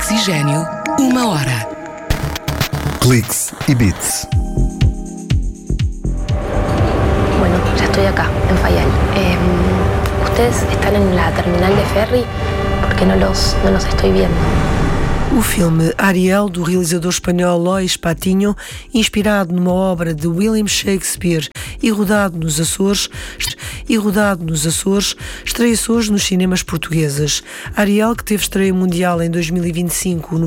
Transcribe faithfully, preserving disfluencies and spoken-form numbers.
Oxigênio, uma hora. Clics y Bits. Bueno, ya estoy acá, en Fayal. Eh, ¿Ustedes están en la terminal de ferry? Porque no los, no los estoy viendo. O filme Ariel, do realizador espanhol Lois Patiño, inspirado numa obra de William Shakespeare e rodado nos Açores, e rodado nos Açores, estreia-se hoje nos cinemas portugueses. Ariel, que teve estreia mundial em dois mil e vinte e cinco no